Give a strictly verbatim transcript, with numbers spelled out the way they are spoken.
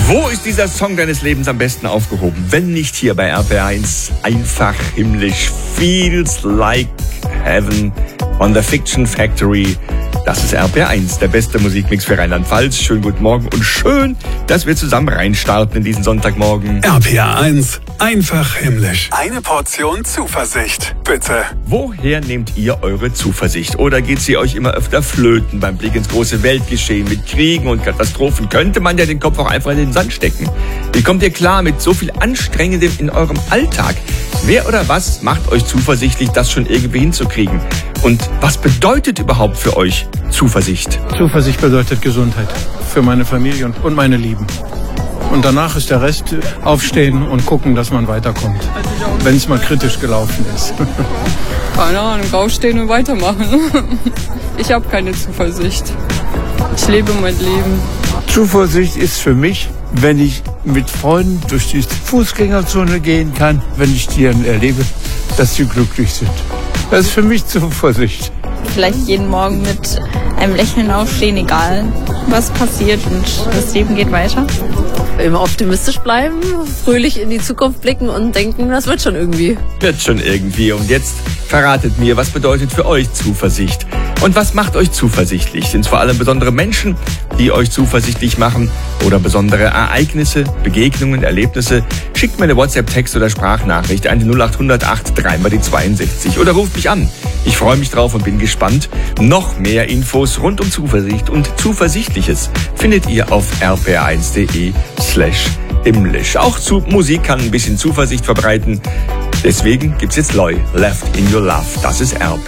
Wo ist dieser Song deines Lebens am besten aufgehoben? Wenn nicht hier bei R P R eins. Einfach himmlisch. Feels like heaven on the Fiction Factory. Das ist R P R eins, der beste Musikmix für Rheinland-Pfalz. Schönen guten Morgen und schön, dass wir zusammen reinstarten in diesen Sonntagmorgen. R P R eins, einfach himmlisch. Eine Portion Zuversicht, bitte. Woher nehmt ihr eure Zuversicht? Oder geht sie euch immer öfter flöten beim Blick ins große Weltgeschehen? Mit Kriegen und Katastrophen könnte man ja den Kopf auch einfach in den Sand stecken. Wie kommt ihr klar mit so viel Anstrengendem in eurem Alltag? Wer oder was macht euch zuversichtlich, das schon irgendwie hinzukriegen? Und was bedeutet überhaupt für euch Zuversicht? Zuversicht bedeutet Gesundheit für meine Familie und, und meine Lieben. Und danach ist der Rest aufstehen und gucken, dass man weiterkommt, wenn es mal kritisch gelaufen ist. Keine Ahnung, aufstehen und weitermachen. Ich habe keine Zuversicht. Ich lebe mein Leben. Zuversicht ist für mich, wenn ich mit Freunden durch die Fußgängerzone gehen kann, wenn ich die dann erlebe, dass sie glücklich sind. Das ist für mich Zuversicht. Vielleicht jeden Morgen mit einem Lächeln aufstehen, egal was passiert, und das Leben geht weiter. Immer optimistisch bleiben, fröhlich in die Zukunft blicken und denken, das wird schon irgendwie. Wird schon irgendwie. Und jetzt verratet mir, was bedeutet für euch Zuversicht? Und was macht euch zuversichtlich? Sind es vor allem besondere Menschen, die euch zuversichtlich machen? Oder besondere Ereignisse, Begegnungen, Erlebnisse? Schickt mir eine WhatsApp-Text oder Sprachnachricht an die null acht null acht drei mal die zweiundsechzig. Oder ruft mich an. Ich freue mich drauf und bin gespannt. Noch mehr Infos rund um Zuversicht und Zuversichtliches findet ihr auf r p r eins punkt d e slash himmlisch. Auch zu Musik kann ein bisschen Zuversicht verbreiten. Deswegen gibt's jetzt Loy, Left in Your Love. Das ist R P R.